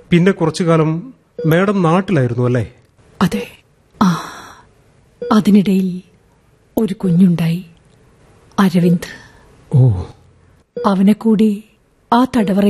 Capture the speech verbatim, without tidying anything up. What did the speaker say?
പിന്നെ കുറച്ചു കാലം മാഡം നാട്ടിലായിരുന്നു അല്ലേ? അതെ. ആ അതിനിടയിൽ ഒരു കുഞ്ഞുണ്ടായി, അരവിന്ദ്. ഓ. അവനെ കൂടി ആ തടവറ